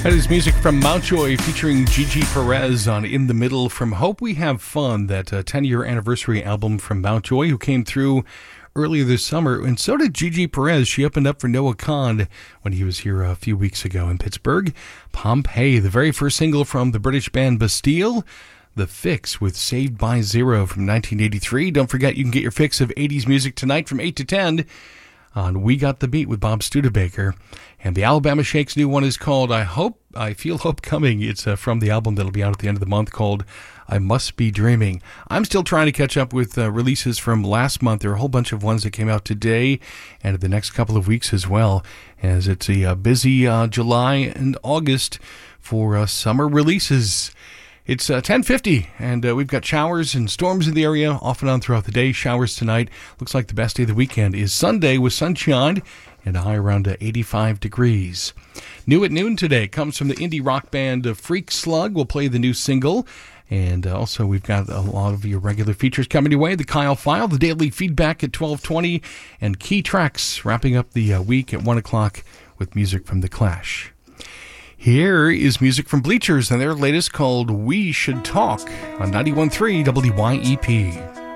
That is music from Mountjoy featuring Gigi Perez on In the Middle from Hope We Have Fun, that 10-year anniversary album from Mountjoy, who came through earlier this summer. And so did Gigi Perez. She opened up for Noah Kahan when he was here a few weeks ago in Pittsburgh. Pompeii, the very first single from the British band Bastille. The Fix with Saved by Zero from 1983. Don't forget, you can get your fix of 80s music tonight from 8 to 10 on We Got the Beat with Bob Studebaker. And the Alabama Shake's new one is called I Feel Hope Coming. It's from the album that'll be out at the end of the month called I Must Be Dreaming. I'm still trying to catch up with releases from last month. There are a whole bunch of ones that came out today and in the next couple of weeks as well, as it's a busy July and August for summer releases. It's 10:50, and we've got showers and storms in the area off and on throughout the day. Showers tonight. Looks like the best day of the weekend is Sunday with sunshine and a high around 85 degrees. New at noon today comes from the indie rock band Freak Slug. We'll play the new single. And also we've got a lot of your regular features coming your way. The Kyle File, the daily feedback at 12:20, and Key Tracks wrapping up the week at 1 o'clock with music from The Clash. Here is music from Bleachers and their latest called We Should Talk on 91.3 WYEP.